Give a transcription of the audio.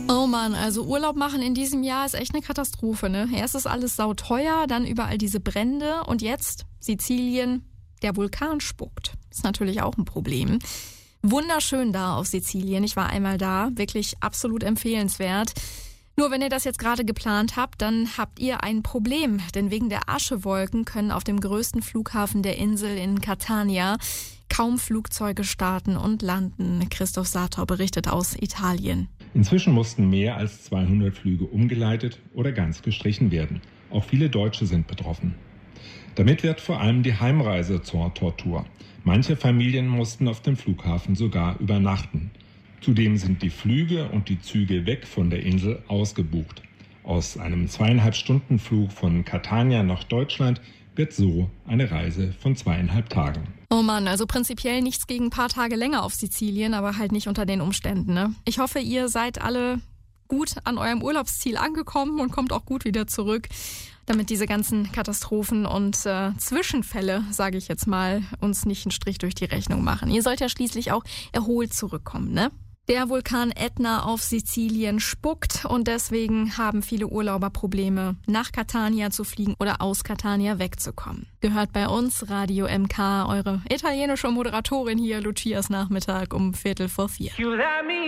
Oh Mann, also Urlaub machen in diesem Jahr ist echt eine Katastrophe, ne? Erst ist alles sauteuer, dann überall diese Brände und jetzt Sizilien, der Vulkan spuckt. Ist natürlich auch ein Problem. Wunderschön da auf Sizilien, ich war einmal da, wirklich absolut empfehlenswert. Nur wenn ihr das jetzt gerade geplant habt, dann habt ihr ein Problem, denn wegen der Aschewolken können auf dem größten Flughafen der Insel in Catania kaum Flugzeuge starten und landen. Christoph Sator berichtet aus Italien. Inzwischen mussten mehr als 200 Flüge umgeleitet oder ganz gestrichen werden. Auch viele Deutsche sind betroffen. Damit wird vor allem die Heimreise zur Tortur. Manche Familien mussten auf dem Flughafen sogar übernachten. Zudem sind die Flüge und die Züge weg von der Insel ausgebucht. Aus einem 2,5-Stunden-Flug von Catania nach Deutschland wird so eine Reise von 2,5 Tagen. Oh Mann, also prinzipiell nichts gegen ein paar Tage länger auf Sizilien, aber halt nicht unter den Umständen, ne? Ich hoffe, ihr seid alle gut an eurem Urlaubsziel angekommen und kommt auch gut wieder zurück, damit diese ganzen Katastrophen und Zwischenfälle, sage ich jetzt mal, uns nicht einen Strich durch die Rechnung machen. Ihr sollt ja schließlich auch erholt zurückkommen, ne? Der Vulkan Ätna auf Sizilien spuckt und deswegen haben viele Urlauber Probleme, nach Catania zu fliegen oder aus Catania wegzukommen. Gehört bei uns Radio MK, eure italienische Moderatorin hier, Lucias Nachmittag um 3:45.